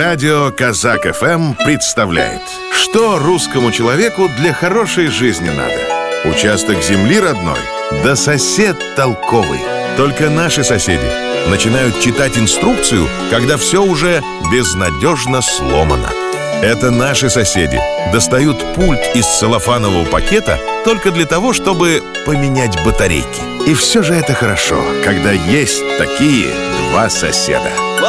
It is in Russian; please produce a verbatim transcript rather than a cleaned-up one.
Радио Казак эф эм представляет, что русскому человеку для хорошей жизни надо. Участок земли родной, да сосед толковый. Только наши соседи начинают читать инструкцию, когда все уже безнадежно сломано. Это наши соседи достают пульт из целлофанового пакета только для того, чтобы поменять батарейки. И все же это хорошо, когда есть такие два соседа.